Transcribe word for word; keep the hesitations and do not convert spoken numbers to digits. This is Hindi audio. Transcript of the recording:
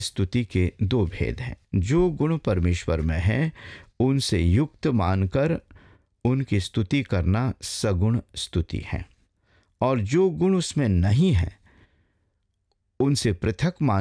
स्तुति के दो भेद हैं। जो गुण परमेश्वर में है उनसे युक्त मानकर उनकी स्तुति करना सगुण स्तुति है, और जो गुण उसमें नहीं है उनसे पृथक मान